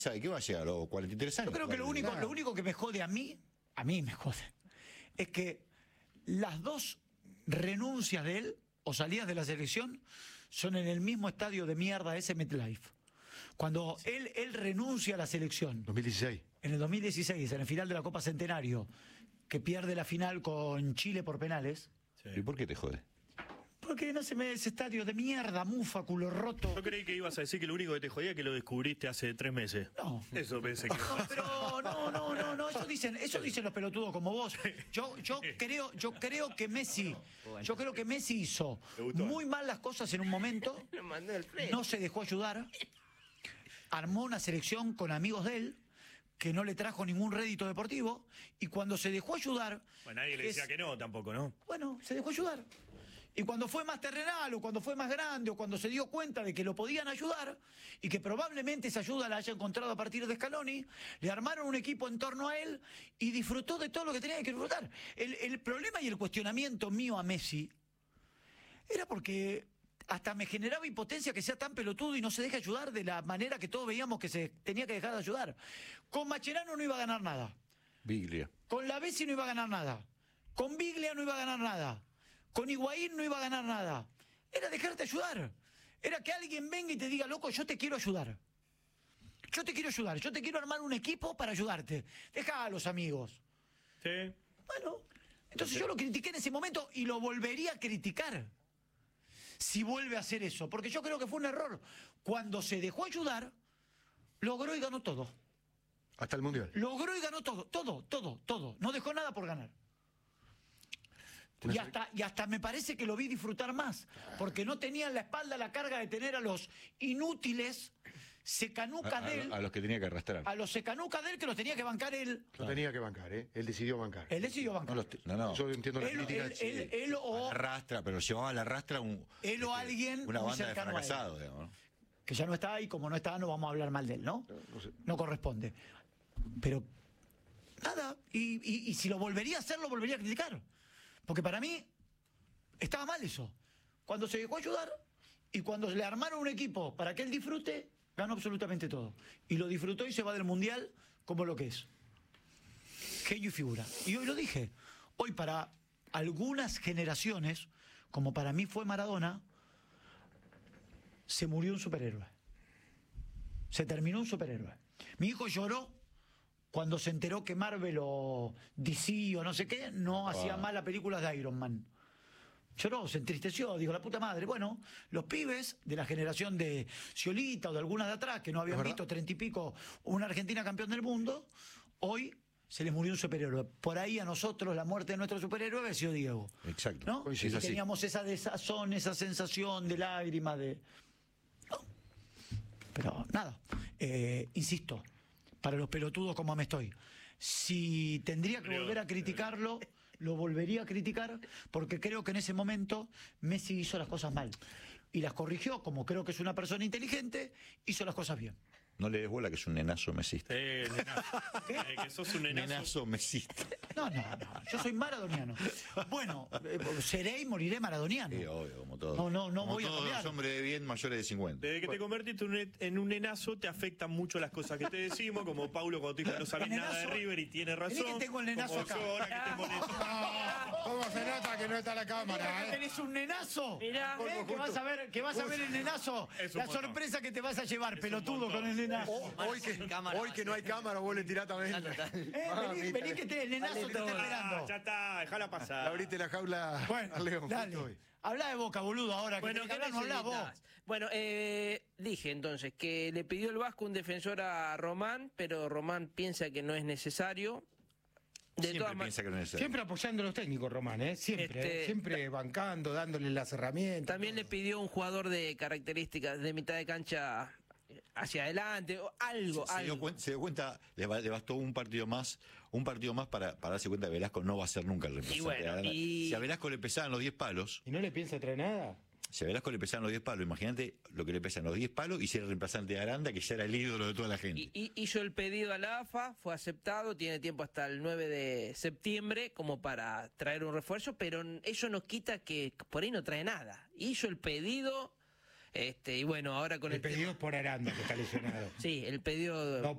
¿Sabe qué va a llegar? ¿A los 43 años? Yo creo que lo único que me jode a mí me jode, es que las dos renuncias de él o salidas de la selección son en el mismo estadio de mierda ese MetLife. Cuando él renuncia a la selección. 2016. En el 2016, en el final de la Copa Centenario, que pierde la final con Chile por penales. Sí. ¿Y por qué te jode? Porque no se me ese estadio de mierda, mufa, culo roto. Yo creí que ibas a decir que lo único que te jodía es que lo descubriste hace 3 meses. No. Eso pensé que... No, pero no, eso dicen los pelotudos como vos. Yo creo que Messi hizo muy mal las cosas en un momento. No se dejó ayudar. Armó una selección con amigos de él que no le trajo ningún rédito deportivo, y cuando se dejó ayudar... Bueno, nadie le decía que no tampoco, ¿no? Bueno, se dejó ayudar. Y cuando fue más terrenal, o cuando fue más grande, o cuando se dio cuenta de que lo podían ayudar, y que probablemente esa ayuda la haya encontrado a partir de Scaloni, le armaron un equipo en torno a él, y disfrutó de todo lo que tenía que disfrutar. El problema y el cuestionamiento mío a Messi era porque hasta me generaba impotencia que sea tan pelotudo y no se deje ayudar de la manera que todos veíamos que se tenía que dejar de ayudar. Con Mascherano no iba a ganar nada. Biglia. Con Lavezzi no iba a ganar nada. Con Biglia no iba a ganar nada. Con Higuaín no iba a ganar nada. Era dejarte ayudar. Era que alguien venga y te diga, loco, yo te quiero ayudar. Yo te quiero ayudar. Yo te quiero armar un equipo para ayudarte. Deja a los amigos. Sí. Bueno, entonces yo lo critiqué en ese momento y lo volvería a criticar si vuelve a hacer eso. Porque yo creo que fue un error. Cuando se dejó ayudar, logró y ganó todo. Hasta el Mundial. Logró y ganó todo. Todo. No dejó nada por ganar. Y hasta me parece que lo vi disfrutar más, porque no tenía en la espalda la carga de tener a los inútiles secanucas de él. A los que tenía que arrastrar. A los secanucas de él que los tenía que bancar él. Lo tenía que bancar, ¿eh? Él decidió bancar. Él decidió bancar. No. Yo entiendo la crítica. Él o... Arrastra, pero llevaba a la arrastra él o alguien una muy banda de cercano a él. fracasados, digamos, ¿no? Que ya no está ahí, como no está, no vamos a hablar mal de él, ¿no? No corresponde. Pero, nada, y si lo volvería a hacer, lo volvería a criticar. Porque para mí... estaba mal eso. Cuando se dejó ayudar y cuando le armaron un equipo para que él disfrute, ganó absolutamente todo. Y lo disfrutó y se va del Mundial como lo que es. Genio y figura. Y hoy lo dije. Hoy para algunas generaciones, como para mí fue Maradona, se murió un superhéroe. Se terminó un superhéroe. Mi hijo lloró cuando se enteró que Marvel o DC o no sé qué no hacía más las películas de Iron Man. Lloró, se entristeció, dijo, la puta madre. Bueno, los pibes de la generación de Sciolita o de algunas de atrás que no habían visto 30 y pico una Argentina campeón del mundo, hoy se les murió un superhéroe. Por ahí a nosotros la muerte de nuestro superhéroe había sido Diego. Exacto. ¿No? Y teníamos esa desazón, esa sensación de lágrimas, de... ¿no? Pero nada, insisto, para los pelotudos como me estoy, si tendría que volver a criticarlo, lo volvería a criticar, porque creo que en ese momento Messi hizo las cosas mal y las corrigió, como creo que es una persona inteligente, hizo las cosas bien. No le des bola que es un nenazo mesista. Nenazo. Que sos un nenazo. Nenazo mesista. No, yo soy maradoniano. Bueno, seré y moriré maradoniano. Sí, obvio, como todo. No voy a todos cambiar. los hombres de bien mayores de 50. Desde que te convertiste en un nenazo, te afectan mucho las cosas que te decimos, como Paulo cuando te dijo no sabés nada de River y tiene razón. Vení que tengo el nenazo como acá. yo ahora que tengo ¿Cómo se nota que no está la cámara, eh? Tenés un nenazo. Mirá. Que vas a ver el nenazo. Es un La montón. sorpresa que te vas a llevar, pelotudo, montón. con el nenazo. Hoy que no hay cámara, vos le tirás también. Vení que el nenazo te está esperando. Ya está, déjala Le pasar. abriste la jaula Bueno, al León. dale. justo hoy. Habla de Boca, boludo, ahora. Bueno, que ¿qué no hablás vos. necesitas? Bueno, dije entonces que le pidió el Vasco un defensor a Román, pero Román piensa que no es necesario. Siempre piensa que no es necesario. Siempre apoyando a los técnicos, Román, ¿eh? Siempre, siempre bancando, dándole las herramientas. También le pidió un jugador de características de mitad de cancha hacia adelante, o algo. Se dio cuenta, le bastó un partido más para darse cuenta que Velasco no va a ser nunca el reemplazante. Y bueno, de Aranda. Si a Velasco le pesaban los 10 palos, ¿Y no le piensa traer nada? si a Velasco le pesaban los 10 palos, imagínate lo que le pesan los 10 palos y ser el reemplazante de Aranda, que ya era el ídolo de toda la gente. Y hizo el pedido a la AFA, fue aceptado, tiene tiempo hasta el 9 de septiembre como para traer un refuerzo, pero eso no quita que por ahí no trae nada. Hizo el pedido, Y bueno, ahora con El pedido es por Aranda, que está lesionado. Sí, el pedido... No